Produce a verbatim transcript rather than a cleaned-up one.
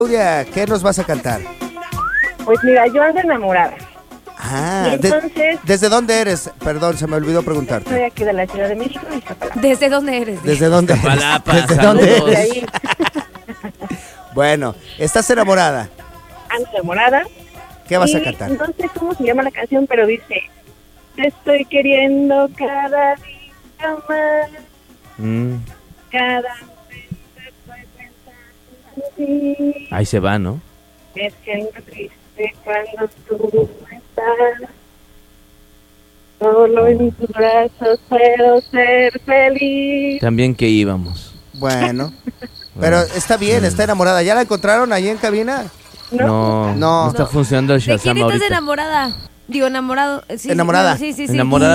Claudia, ¿qué nos vas a cantar? Pues mira, yo ando enamorada. Ah, Y entonces, de- ¿desde dónde eres? Perdón, se me olvidó Soy preguntarte. aquí de la Ciudad de México y Iztapalapa. ¿Desde dónde eres? ¿Desde dónde eres? Iztapalapa, ¿Desde saludos. dónde De eres? ahí Bueno, ¿estás enamorada? ando enamorada. ¿Qué vas y a cantar? No sé cómo se llama la canción, pero dice: te estoy queriendo cada día más, Mm, cada momento estoy pensando en ti. ahí se va, ¿no? Me siento triste cuando tú estás. Solo en tus brazos puedo ser feliz. También que íbamos. Bueno, pero está bien, está enamorada. ¿Ya la encontraron ahí en cabina? No, no, No. está funcionando el ¿De quién Shazam estás ahorita. enamorada? Digo, enamorado. Sí, Enamorada. Sí, sí, sí. Enamorada.